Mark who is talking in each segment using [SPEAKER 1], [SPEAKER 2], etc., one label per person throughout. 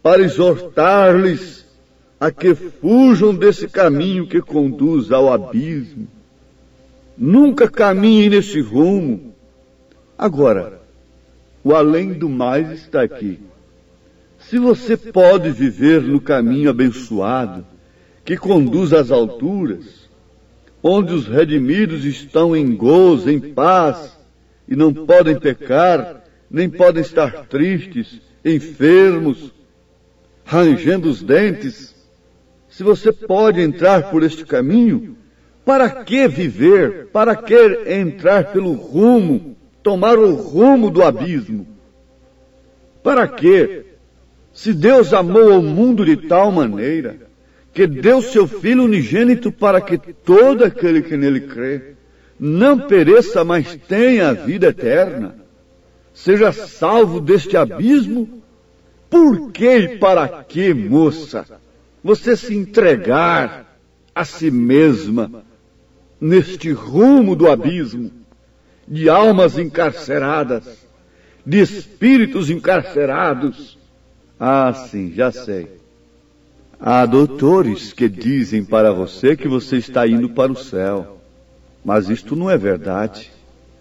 [SPEAKER 1] para exortar-lhes a que fujam desse caminho que conduz ao abismo. Nunca caminhem nesse rumo. Agora, o além do mais está aqui. Se você pode viver no caminho abençoado, que conduz às alturas, onde os redimidos estão em gozo, em paz, e não podem pecar, nem podem estar tristes, enfermos, rangendo os dentes, se você pode entrar por este caminho, para que viver? Para que entrar pelo rumo, tomar o rumo do abismo? Para quê? Se Deus amou o mundo de tal maneira, que deu seu Filho unigênito para que todo aquele que nele crê, não pereça, mas tenha a vida eterna, seja salvo deste abismo, por que e para que, moça, você se entregar a si mesma neste rumo do abismo, de almas encarceradas, de espíritos encarcerados? Ah, sim, já sei. Há doutores que dizem para você que você está indo para o céu, mas isto não é verdade.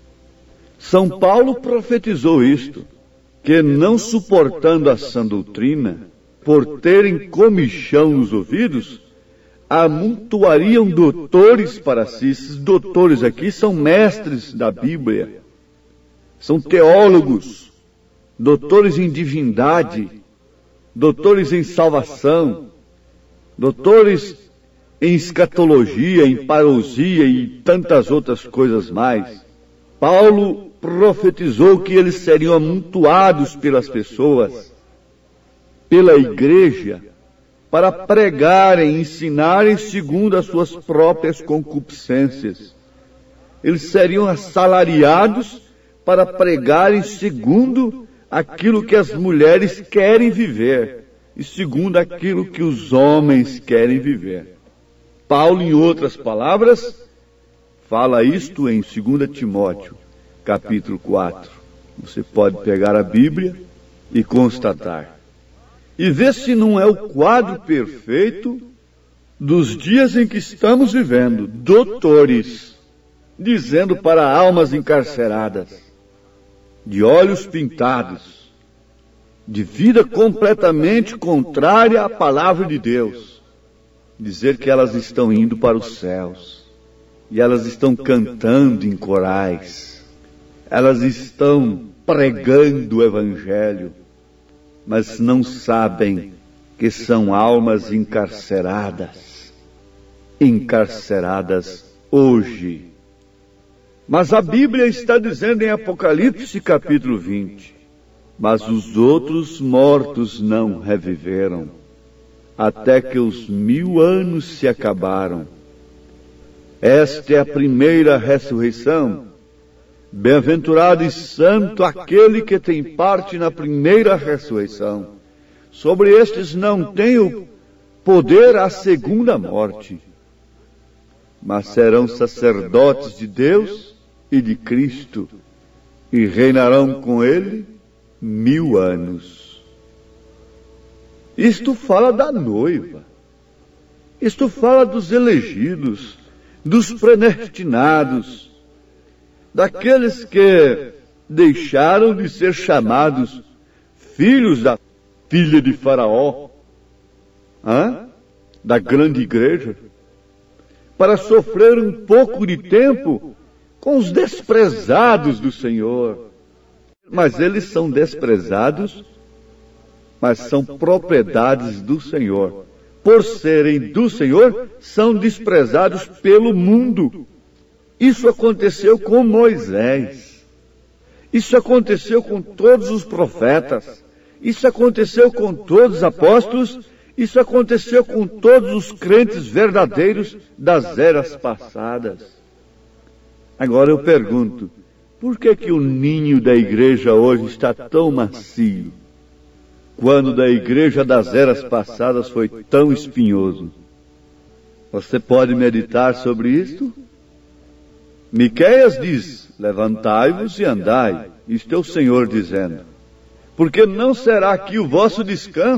[SPEAKER 1] São Paulo profetizou isto, que não suportando a sã doutrina, por terem comichão nos ouvidos, amontoariam doutores para si. Esses doutores aqui são mestres da Bíblia, são teólogos, doutores em divindade, doutores em salvação, doutores em escatologia, em parousia e tantas outras coisas mais. Paulo profetizou que eles seriam amontoados pelas pessoas, pela igreja, para pregarem, ensinarem segundo as suas próprias concupiscências. Eles seriam assalariados para pregarem segundo aquilo que as mulheres querem viver e segundo aquilo que os homens querem viver. Paulo, em outras palavras, fala isto em 2 Timóteo, capítulo 4. Você pode pegar a Bíblia e constatar. E ver se não é o quadro perfeito dos dias em que estamos vivendo. Doutores, dizendo para almas encarceradas, de olhos pintados, de vida completamente contrária à palavra de Deus, dizer que elas estão indo para os céus, e elas estão cantando em corais, elas estão pregando o Evangelho, mas não sabem que são almas encarceradas, encarceradas hoje. Mas a Bíblia está dizendo em Apocalipse capítulo 20, mas os outros mortos não reviveram, até que os 1000 anos se acabaram. Esta é a primeira ressurreição. Bem-aventurado e santo aquele que tem parte na primeira ressurreição. Sobre estes não tem o poder a segunda morte, mas serão sacerdotes de Deus e de Cristo, e reinarão com ele 1000 anos. Isto fala da noiva. Isto fala dos elegidos, dos predestinados, daqueles que deixaram de ser chamados filhos da filha de Faraó, da grande igreja, para sofrer um pouco de tempo com os desprezados do Senhor. Mas eles são desprezados, mas são propriedades do Senhor. Por serem do Senhor, são desprezados pelo mundo. Isso aconteceu com Moisés. Isso aconteceu com todos os profetas. Isso aconteceu com todos os apóstolos. Isso aconteceu com todos os crentes verdadeiros das eras passadas. Agora eu pergunto, por que o ninho da igreja hoje está tão macio, quando da igreja das eras passadas foi tão espinhoso? Você pode meditar sobre isto? Miqueias diz, levantai-vos e andai. Isto é o Senhor dizendo. Porque não será aqui o vosso descanso.